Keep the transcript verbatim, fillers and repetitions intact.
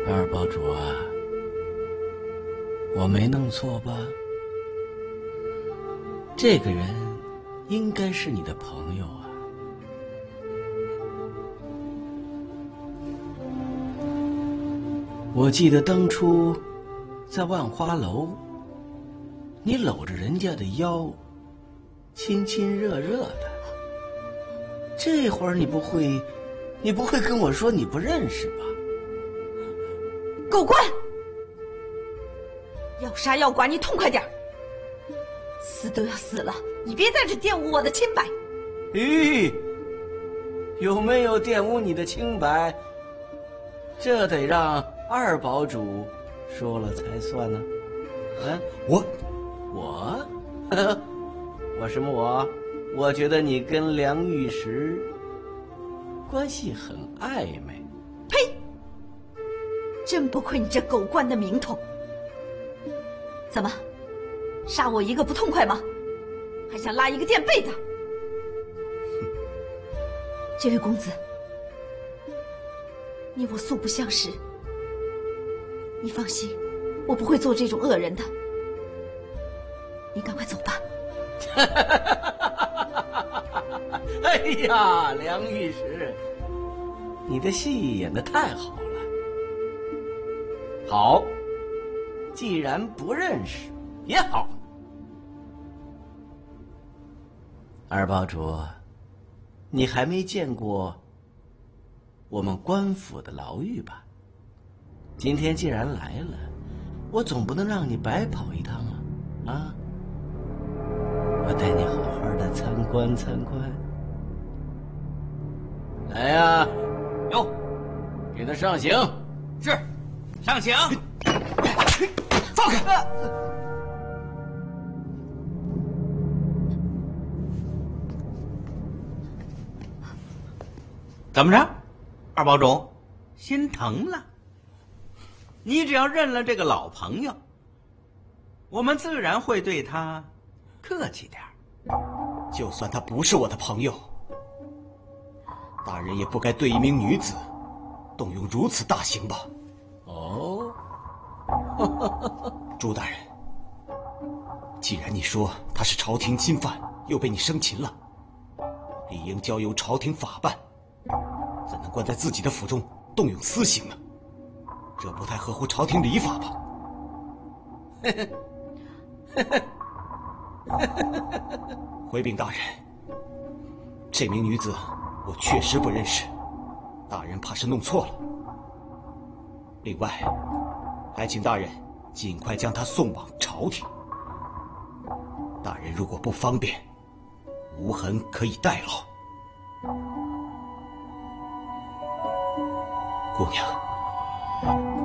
二堡主啊，我没弄错吧？这个人应该是你的朋友啊。我记得当初在万花楼，你搂着人家的腰，亲亲热热的。这会儿你不会，你不会跟我说你不认识吧？ 狗官，要杀要剐你痛快点儿，死都要死了，你别在这玷污我的清白。 咦，有没有玷污你的清白？这得让二堡主说了才算呢。啊， 我， 我，我什么我？我觉得你跟梁玉石关系很暧昧。 呸！真不愧你这狗官的名头。怎么，杀我一个不痛快吗？还想拉一个垫背的？这位公子，你我素不相识，你放心，我不会做这种恶人的。你赶快走吧。 哎呀，梁玉石，你的戏演得太好了。好，既然不认识也好。二堡主，你还没见过我们官府的牢狱吧？今天既然来了，我总不能让你白跑一趟啊！啊，我带你好好的参观参观。来呀，哟，给他上刑。 是，上刑。 放开！ 怎么着，二堡主，心疼了？你只要认了这个老朋友，我们自然会对他客气点儿。 就算他不是我的朋友，大人也不该对一名女子动用如此大刑吧？ 哦， 朱大人，既然你说他是朝廷钦犯，又被你生擒了，理应交由朝廷法办，怎能关在自己的府中动用私刑呢？这不太合乎朝廷礼法吧？回禀大人，这名女子我确实不认识，大人怕是弄错了。另外，还请大人尽快将她送往朝廷。大人如果不方便，无痕可以代劳。姑娘。